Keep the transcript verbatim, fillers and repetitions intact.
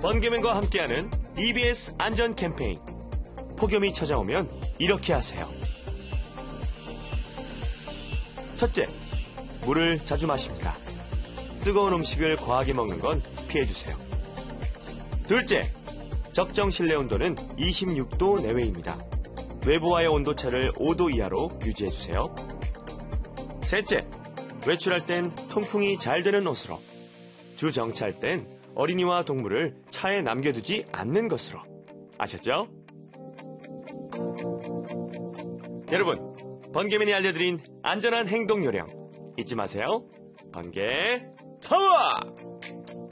번개맨과 함께하는 이비에스 안전 캠페인. 폭염이 찾아오면 이렇게 하세요. 첫째, 물을 자주 마십니다. 뜨거운 음식을 과하게 먹는 건 피해주세요. 둘째, 적정 실내 온도는 이십육 도 내외입니다. 외부와의 온도차를 오 도 이하로 유지해주세요. 셋째, 외출할 땐 통풍이 잘 되는 옷으로. 주 정차할 땐 어린이와 동물을 차에 남겨두지 않는 것으로. 아셨죠? 여러분, 번개맨이 알려드린 안전한 행동 요령 잊지 마세요. 번개 타워!